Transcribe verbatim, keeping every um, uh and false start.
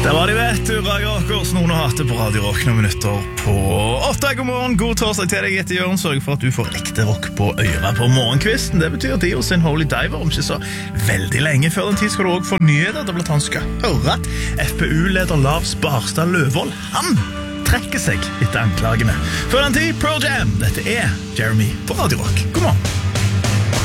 Det var de vet, du, Raga Rockers, noen å hate på Radio Rock noen minutter på åtte. God morgen, god torsdag til deg etter Jørgen. Sørg for at du får ekte rock på øra på morgenkvisten. Det betyr at de hos en Holy Diver om ikke så veldig lenge. Før den tid skal du også få nyheter. Det blant annet skal høre at F P U-leder Lars Barstad Løvold, han trekker seg etter anklagene. Før den tid, Pearl Jam. Dette er Jeremy på Radio Rock. God morgen.